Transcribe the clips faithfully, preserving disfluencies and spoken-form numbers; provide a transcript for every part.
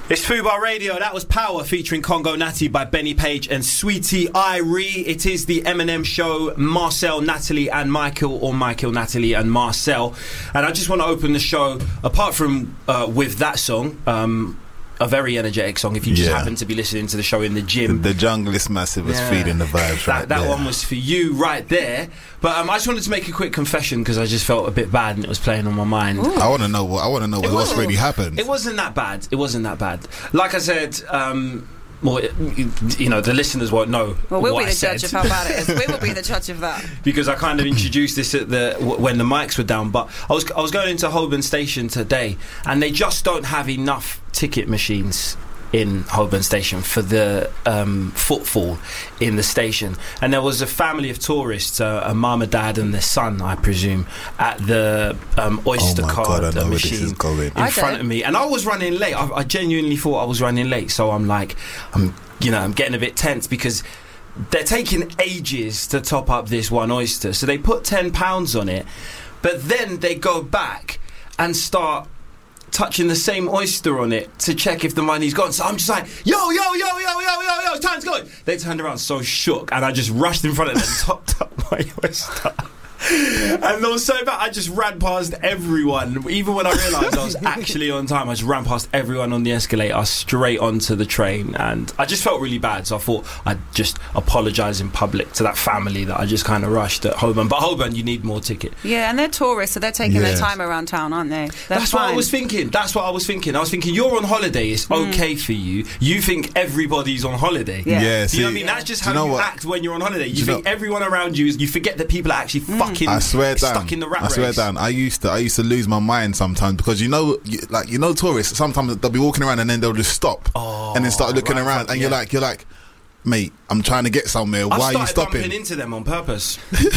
It's Fubar Radio. That was Power featuring Congo Natty by Benny Page and Sweetie Irie. It is the Eminem Show. Marcel, Natalie and Michael, or Michael, Natalie and Marcel. And I just want to open the show, apart from uh, with that song, um, a very energetic song, if you just Yeah. happen to be listening to the show in the gym. The, the Jungle is Massive was Yeah. feeding the vibes That, right that there. one was for you right there. But um, I just wanted to make a quick confession because I just felt a bit bad and it was playing on my mind. I want to know what I want to know It what's wasn't- really happened. It wasn't that bad. It wasn't that bad. Like I said, um, well, you know, the listeners won't know. Well, we'll what be I the said. judge of how bad it is. We will be the judge of that. Because I kind of introduced this at the w- when the mics were down. But I was I was going into Holborn Station today, and they just don't have enough ticket machines in Holborn Station for the um, footfall in the station. And there was a family of tourists, uh, a mum, a dad and their son, I presume, at the um, Oyster Oh my card God, I know uh, where this machine is going. in I front don't. of me. And I was running late. I, I genuinely thought I was running late. So I'm like, I'm, you know, I'm getting a bit tense because they're taking ages to top up this one oyster. So they put ten pounds on it, but then they go back and start touching the same oyster on it to check if the money's gone. So I'm just like, yo, yo, yo, yo, yo, yo, yo, time's going. They turned around so shook, and I just rushed in front of them, topped up my oyster. And it was so bad, I just ran past everyone. Even when I realised I was actually on time, I just ran past everyone on the escalator straight onto the train. And I just felt really bad, so I thought I'd just apologise in public to that family that I just kind of rushed at Holborn. But Holborn, you need more ticket. Yeah, and they're tourists, so they're taking their Yeah. time around town, aren't they? That's, That's what I fine. was thinking. That's what I was thinking. I was thinking, you're on holiday. It's okay for you. You think everybody's on holiday. Yeah. Yeah, Do you know what I see, mean? That's just do how you you, know what? act when you're on holiday. You Do you think know- everyone around you is. You forget that people are actually fucking I swear down. stuck in the rat I swear race. down. I used to. I used to lose my mind sometimes because you know, you, like you know, tourists. Sometimes they'll be walking around and then they'll just stop Oh, and then start looking right in around, front, and you're yeah. like, you're like, mate, I'm trying to get somewhere. I've Why are you started stopping? bumping into them on purpose.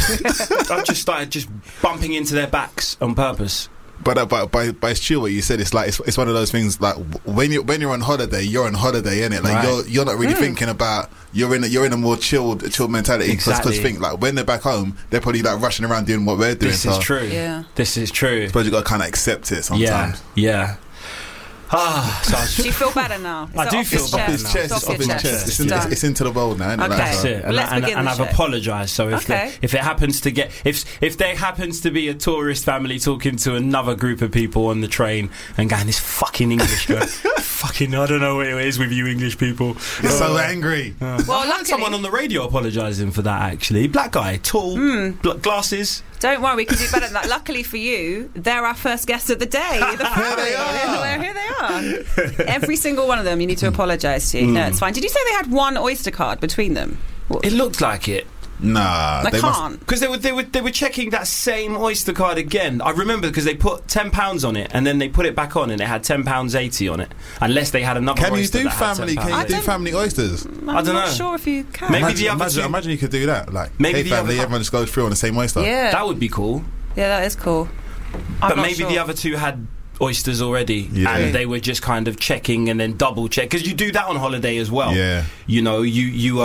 I just started just bumping into their backs on purpose. But, uh, but but but it's true what you said. It's like it's, it's one of those things. Like when you when you're on holiday, you're on holiday, innit? Like Right. you're you're not really thinking about. You're in a, you're in a more chilled chilled mentality. Exactly. Because think like when they're back home, they're probably like rushing around doing what we're doing. This so is true. Yeah. This is true. I suppose you got to kind of accept it sometimes. Yeah. Yeah. Ah, so I was- Do you feel better now? Is I it do off feel his better chest? now. Chest, It's it's off off his your chest. It's, It's in, it's, done. it's into the world now, isn't it? Okay. Like, That's so- it, Well, and, let's and, begin and the I've show. apologised. So if Okay. there, if it happens to get if if there happens to be a tourist family talking to another group of people on the train and going, this fucking English guy, fucking I don't know what it is with you English people. You're so Uh, angry. uh, Well, I heard luckily- someone on the radio apologising for that. Actually, black guy, tall, bl- glasses. Don't worry, we can do better than that. Luckily for you, they're our first guests of the day. The family. they are. Well, here they are. Every single one of them you need to apologise to. No, it's fine. Did you say they had one Oyster card between them? It looked like it. Nah, I they must. can't. Because they were, they were they were checking that same Oyster card again. I remember because they put ten pounds on it and then they put it back on and it had ten pounds eighty on it. Unless they had another Can you oyster do that had family? ten Can pounds. you do don't- family oysters? I'm I don't not know. sure if you can. Maybe imagine, the other imagine, two- imagine you could do that. Like, Maybe hey the family, other- everyone just goes through on the same oyster. Yeah. That would be cool. Yeah, that is cool. I'm But not maybe sure. the other two had oysters already Yeah. and they were just kind of checking and then double check because you do that on holiday as well. Yeah. You know, you you